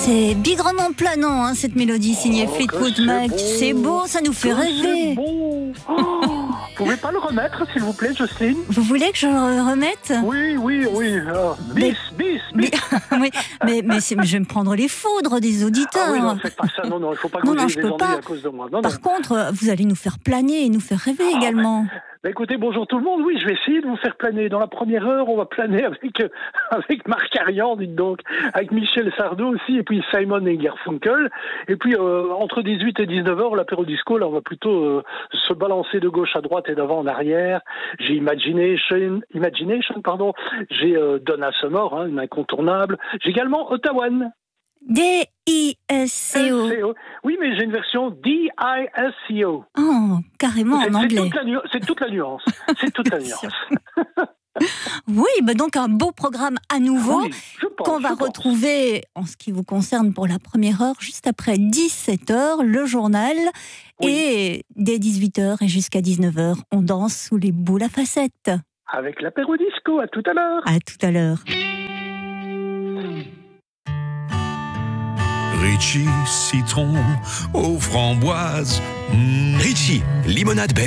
C'est bigrement planant, hein, cette mélodie signée Fleetwood Mac. C'est beau, ça nous fait rêver. C'est beau. Vous pouvez pas le remettre, s'il vous plaît, Jocelyne? Vous voulez que je le remette? Oui. Bis. Oui, mais je vais me prendre les foudres des auditeurs. Ah oui, non, faites pas ça. Non, il faut pas que vous ayez des ennuis à cause de moi. Non. Par contre, vous allez nous faire planer et nous faire rêver également. Écoutez, bonjour tout le monde. Oui, je vais essayer de vous faire planer. Dans la première heure, on va planer avec Marc Arian, dites donc, avec Michel Sardou aussi, et puis Simon et Garfunkel. Et puis, entre 18 et 19 heures, l'apéro disco, là, on va plutôt se balancer de gauche à droite et d'avant en arrière. J'ai Imagination, j'ai Donna Summer, une incontournable. J'ai également Ottawan. D-I-S-C-O. Oui, mais j'ai une version D-I-S-C-O. Oh, carrément en anglais. C'est toute la nuance. C'est toute la nuance. Oui, donc un beau programme à nouveau qu'on va retrouver en ce qui vous concerne pour la première heure, juste après 17h, le journal. Oui. Et dès 18h et jusqu'à 19h, on danse sous les boules à facettes. Avec l'apéro disco, à tout à l'heure. À tout à l'heure. Ritchie, citron aux framboises. Ritchie, limonade belge.